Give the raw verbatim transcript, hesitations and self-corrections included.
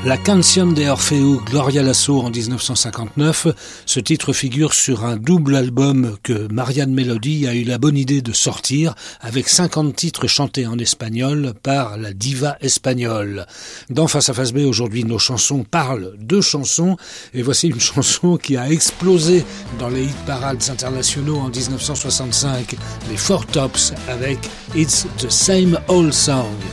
La Canción de Orfeu, Gloria Lasso en dix-neuf cent cinquante-neuf, ce titre figure sur un double album que Marianne Melody a eu la bonne idée de sortir avec cinquante titres chantés en espagnol par la diva espagnole. Dans Face à Face B, aujourd'hui, nos chansons parlent de chansons et voici une chanson qui a explosé dans les hit parades internationaux en dix-neuf cent soixante-cinq, les Four Tops avec It's the Same Old Song.